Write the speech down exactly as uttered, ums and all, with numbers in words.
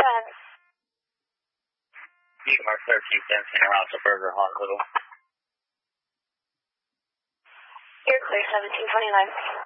ahead. You can mark thirteen cents in around the Burger Hospital. You're clear, seventeen twenty-nine.